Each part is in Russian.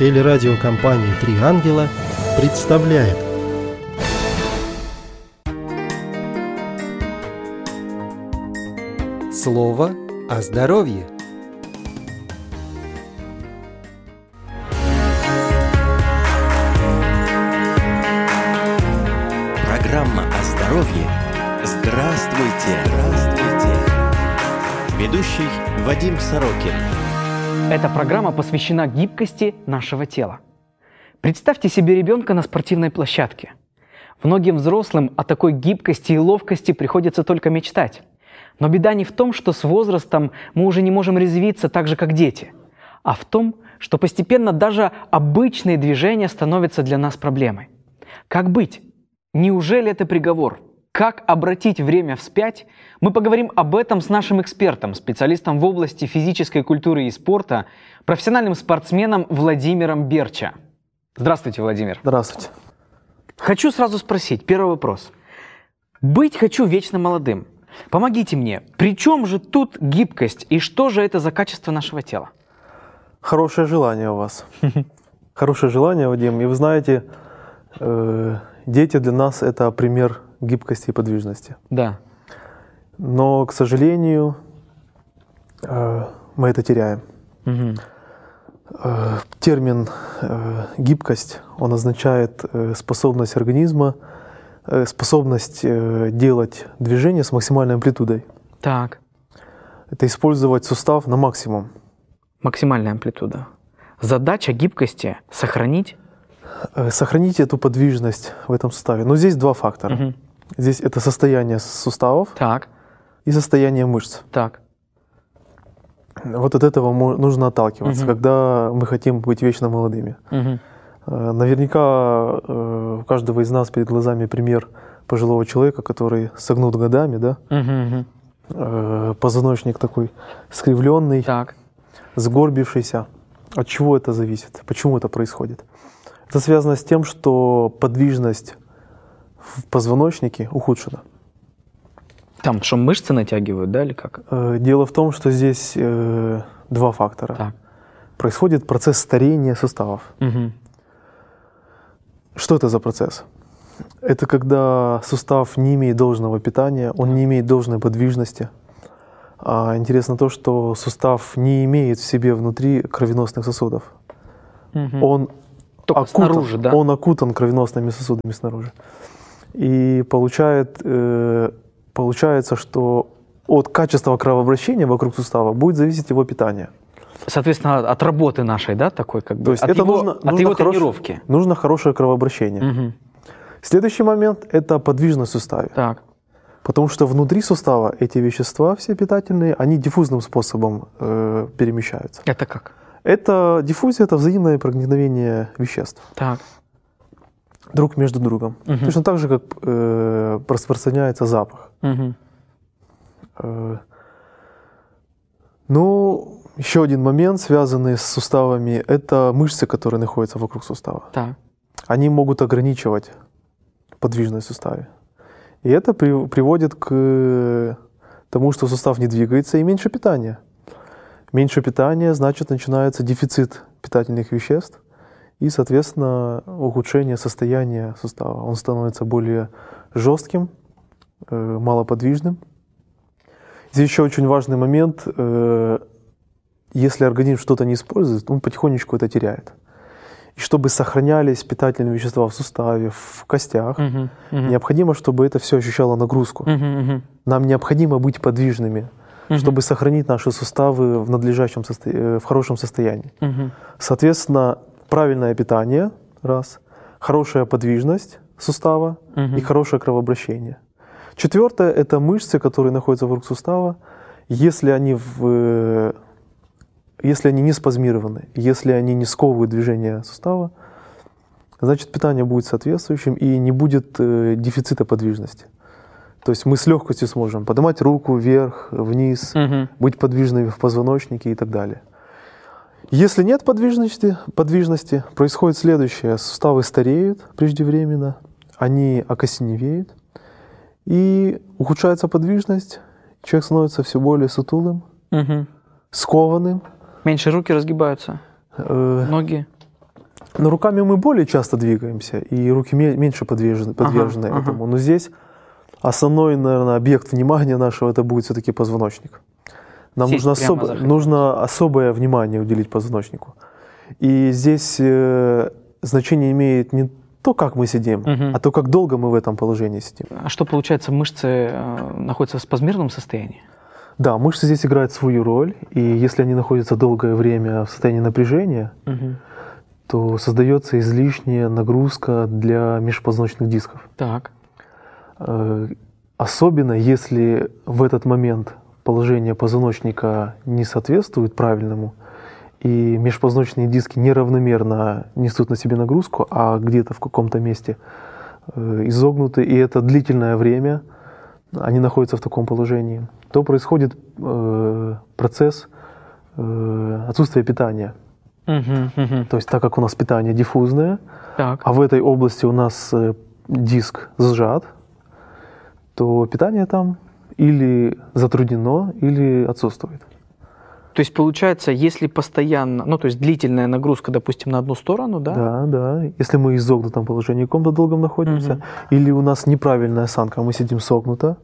Телерадиокомпания «Три ангела» представляет. Слово о здоровье. Программа о здоровье. Здравствуйте! Ведущий Вадим Сорокин. Эта программа посвящена гибкости нашего тела. Представьте себе ребенка на спортивной площадке. Многим взрослым о такой гибкости и ловкости приходится только мечтать. Но беда не в том, что с возрастом мы уже не можем резвиться так же, как дети, а в том, что постепенно даже обычные движения становятся для нас проблемой. Как быть? Неужели это приговор? Как обратить время вспять? Мы поговорим об этом с нашим экспертом, специалистом в области физической культуры и спорта, профессиональным спортсменом Владимиром Берча. Здравствуйте, Владимир. Здравствуйте. Хочу сразу спросить, первый вопрос. Быть хочу вечно молодым. Помогите мне, при чем же тут гибкость и что же это за качество нашего тела? Хорошее желание у вас. Хорошее желание, Вадим. И вы знаете, дети для нас это пример гибкости и подвижности. Да. Но, к сожалению, мы это теряем. Термин гибкость, он означает способность организма, способность делать движение с максимальной амплитудой. Так. Это использовать сустав на максимум. Максимальная амплитуда. Задача гибкости – сохранить эту подвижность в этом суставе. Но здесь два фактора. Здесь это состояние суставов так. и состояние мышц. Так. Вот от этого нужно отталкиваться, когда мы хотим быть вечно молодыми. Наверняка у каждого из нас перед глазами пример пожилого человека, который согнут годами, да? Позвоночник такой скривленный, так. сгорбившийся. От чего это зависит? Почему это происходит? Это связано с тем, что подвижность в позвоночнике ухудшена. Там что, мышцы натягивают, да, или как? Дело в том, что здесь два фактора. Так. Происходит процесс старения суставов. Что это за процесс? Это когда сустав не имеет должного питания, он не имеет должной подвижности. Интересно то, что сустав не имеет в себе внутри кровеносных сосудов. Он только снаружи, да? Он окутан кровеносными сосудами снаружи. И получается, что от качества кровообращения вокруг сустава будет зависеть его питание. Соответственно, от работы нашей, да, такой как бы, то есть от его тренировки. Нужно хорошее кровообращение. Следующий момент – это подвижность в суставе. Так. Потому что внутри сустава эти вещества все питательные, они диффузным способом перемещаются. Это как? Это диффузия – это взаимное проникновение веществ. Так. Друг между другом. Точно так же, как распространяется запах. Ну, еще один момент, связанный с суставами, это мышцы, которые находятся вокруг сустава. Так. Они могут ограничивать подвижность в суставе. И это приводит к тому, что сустав не двигается и меньше питания. Меньше питания, значит, начинается дефицит питательных веществ и, соответственно, ухудшение состояния сустава. Он становится более жестким, малоподвижным. Здесь еще очень важный момент. Если организм что-то не использует, он потихонечку это теряет. И чтобы сохранялись питательные вещества в суставе, в костях, необходимо, чтобы это все ощущало нагрузку. Нам необходимо быть подвижными, чтобы сохранить наши суставы в надлежащем в хорошем состоянии. Соответственно, правильное питание, раз, хорошая подвижность сустава и хорошее кровообращение. Четвертое – это мышцы, которые находятся вокруг сустава. Если они не спазмированы, если они не сковывают движение сустава, значит, питание будет соответствующим и не будет дефицита подвижности. То есть мы с легкостью сможем поднимать руку вверх, вниз, быть подвижными в позвоночнике и так далее. Если нет подвижности, происходит следующее. Суставы стареют преждевременно, они окостеневеют, и ухудшается подвижность, человек становится все более сутулым, скованным. Меньше руки разгибаются, ноги. Но руками мы более часто двигаемся, и руки меньше подвержены этому. Но здесь основной, наверное, объект внимания нашего это будет все-таки позвоночник. Нам нужно особое внимание уделить позвоночнику. И здесь значение имеет не то, как мы сидим, а то, как долго мы в этом положении сидим. А что получается, мышцы находятся в спазмированном состоянии? Да, мышцы здесь играют свою роль, и если они находятся долгое время в состоянии напряжения, то создается излишняя нагрузка для межпозвоночных дисков. Так. Особенно если в этот момент положение позвоночника не соответствует правильному, и межпозвоночные диски неравномерно несут на себе нагрузку, а где-то в каком-то месте изогнуты, и это длительное время они находятся в таком положении, то происходит процесс отсутствия питания. То есть так как у нас питание диффузное, а в этой области у нас диск сжат, то питание там или затруднено, или отсутствует. То есть получается, если постоянно, ну то есть длительная нагрузка, допустим, на одну сторону, да? Да. Если мы в изогнутом положении каком-то долгом находимся, или у нас неправильная осанка, мы сидим согнуто,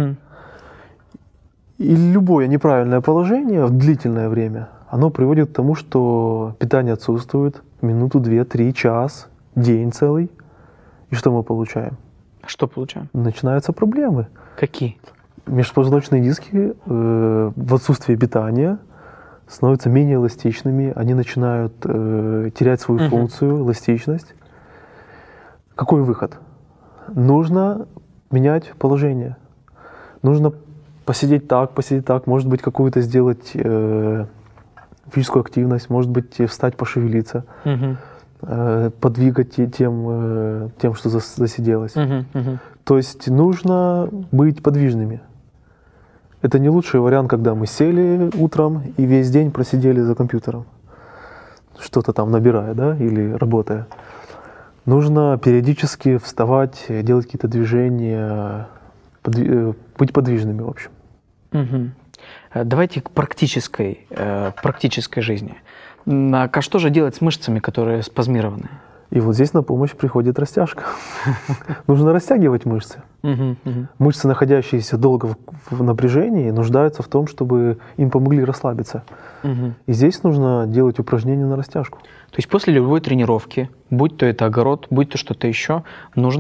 и любое неправильное положение в длительное время, оно приводит к тому, что питание отсутствует минуту, 2, 3, час, день целый. И что мы получаем? Что получаем? Начинаются проблемы. Какие? Межпозвоночные диски в отсутствии питания становятся менее эластичными, они начинают терять свою функцию, эластичность. Какой выход? Нужно менять положение. Нужно посидеть так, может быть, какую-то сделать физическую активность, может быть, встать, пошевелиться, подвигать тем, что засиделось. То есть нужно быть подвижными. Это не лучший вариант, когда мы сели утром и весь день просидели за компьютером, что-то там набирая, да, или работая. Нужно периодически вставать, делать какие-то движения, быть подвижными, в общем. Давайте к практической жизни. А что же делать с мышцами, которые спазмированы? И вот здесь на помощь приходит растяжка. Нужно растягивать мышцы. Мышцы, находящиеся долго в напряжении, нуждаются в том, чтобы им помогли расслабиться. И здесь нужно делать упражнения на растяжку. То есть после любой тренировки, будь то это огород, будь то что-то еще, нужно